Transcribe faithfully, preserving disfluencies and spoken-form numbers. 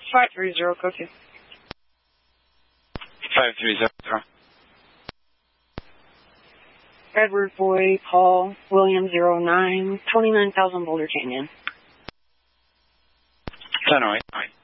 five three zero, code two. five three zero. Edward Boy, Paul, William zero nine, twenty-nine thousand Boulder Canyon. ten oh eight.